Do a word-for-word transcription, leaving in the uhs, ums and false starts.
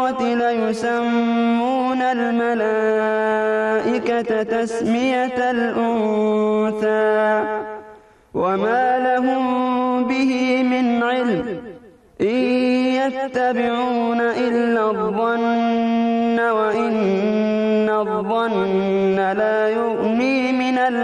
الآخرة ليسمون الملائكة تسمية الأنثى وما لهم به من علم إن يتبعون إلا الظن وإن الظن